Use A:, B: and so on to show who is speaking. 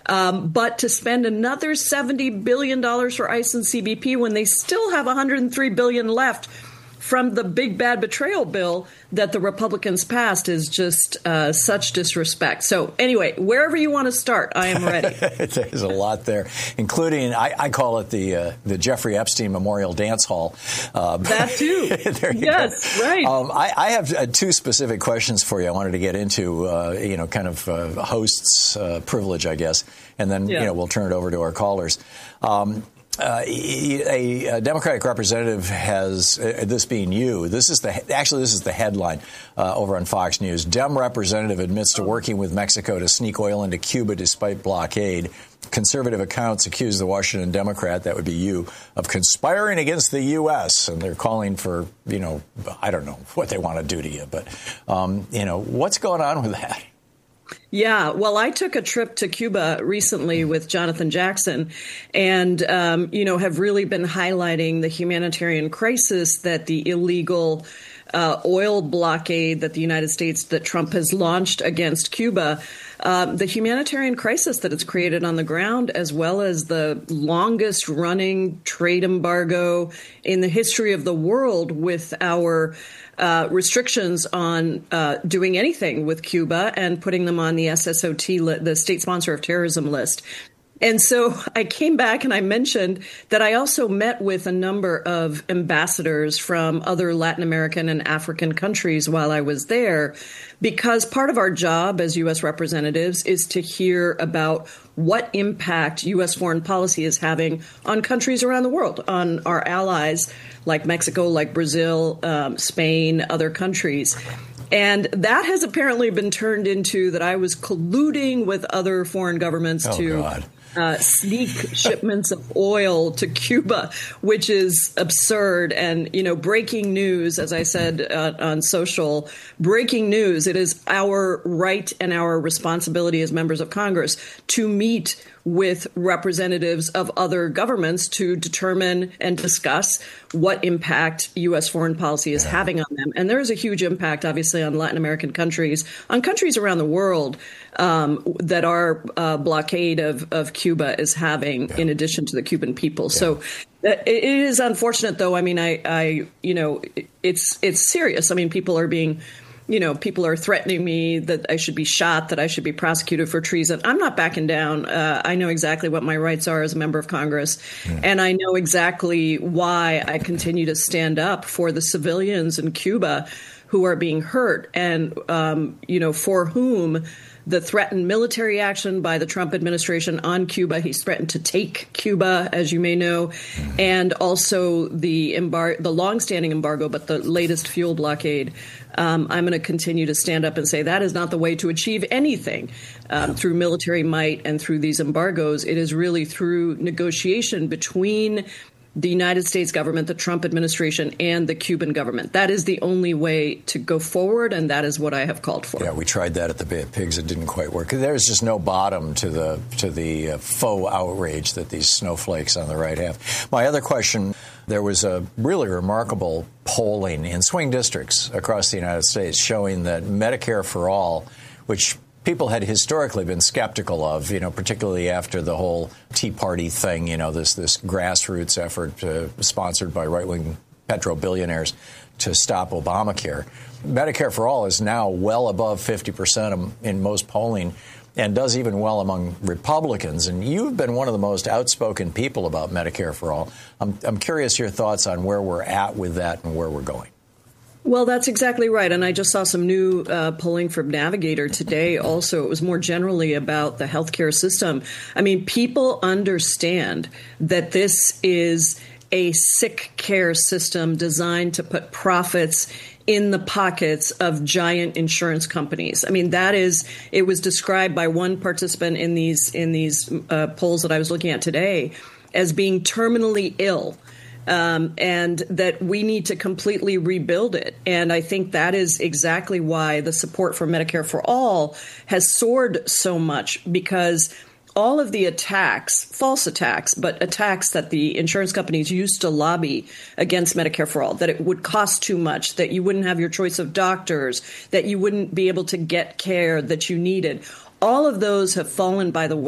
A: But to spend another $70 billion for ICE and CBP when they still have $103 billion left from the big bad betrayal bill that the Republicans passed is just such disrespect. So anyway, wherever you want to start, I am ready.
B: There's a lot there, including, I call it the Jeffrey Epstein Memorial Dance Hall.
A: That too. Yes, right.
B: I have two specific questions for you I wanted to get into, kind of host's privilege, I guess, and then we'll turn it over to our callers. A Democratic representative has, this being you, this is the headline over on Fox News. Dem representative admits to working with Mexico to sneak oil into Cuba despite blockade. Conservative accounts accuse the Washington Democrat, that would be you, of conspiring against the U.S. And they're calling for, I don't know what they want to do to you. But, what's going on with that?
A: Yeah, well, I took a trip to Cuba recently with Jonathan Jackson and, have really been highlighting the humanitarian crisis that the illegal oil blockade that the United States, that Trump has launched against Cuba, the humanitarian crisis that it's created on the ground, as well as the longest running trade embargo in the history of the world with our restrictions on doing anything with Cuba and putting them on the SSOT, the state sponsor of terrorism list. And so I came back and I mentioned that I also met with a number of ambassadors from other Latin American and African countries while I was there, because part of our job as U.S. representatives is to hear about what impact U.S. foreign policy is having on countries around the world, on our allies like Mexico, like Brazil, Spain, other countries. And that has apparently been turned into that I was colluding with other foreign governments sneak shipments of oil to Cuba, which is absurd. And, breaking news, as I said on social, breaking news, it is our right and our responsibility as members of Congress to meet with representatives of other governments to determine and discuss what impact U.S. foreign policy is having on them. And there is a huge impact, obviously, on Latin American countries, on countries around the world that our blockade of Cuba is having, in addition to the Cuban people. Yeah. So it is unfortunate, though. I mean, it's serious. I mean, people are threatening me that I should be shot, that I should be prosecuted for treason. I'm not backing down. I know exactly what my rights are as a member of Congress. And I know exactly why I continue to stand up for the civilians in Cuba who are being hurt and, for whom the threatened military action by the Trump administration on Cuba. He's threatened to take Cuba, as you may know, and also the longstanding embargo, but the latest fuel blockade. I'm going to continue to stand up and say that is not the way to achieve anything through military might and through these embargoes. It is really through negotiation between the United States government, the Trump administration, and the Cuban government. That is the only way to go forward, and that is what I have called for.
B: Yeah, we tried that at the Bay of Pigs. It didn't quite work. There's just no bottom to the faux outrage that these snowflakes on the right have. My other question, there was a really remarkable polling in swing districts across the United States showing that Medicare for All, which people had historically been skeptical of, particularly after the whole Tea Party thing, this grassroots effort sponsored by right-wing petro-billionaires to stop Obamacare. Medicare for All is now well above 50% in most polling and does even well among Republicans. And you've been one of the most outspoken people about Medicare for All. I'm curious your thoughts on where we're at with that and where we're going.
A: Well, that's exactly right. And I just saw some new polling from Navigator today. Also, it was more generally about the healthcare system. I mean, people understand that this is a sick care system designed to put profits in the pockets of giant insurance companies. I mean, it was described by one participant in these polls that I was looking at today as being terminally ill. And that we need to completely rebuild it. And I think that is exactly why the support for Medicare for All has soared so much, because all of the attacks, false attacks, but attacks that the insurance companies used to lobby against Medicare for All, that it would cost too much, that you wouldn't have your choice of doctors, that you wouldn't be able to get care that you needed. All of those have fallen by the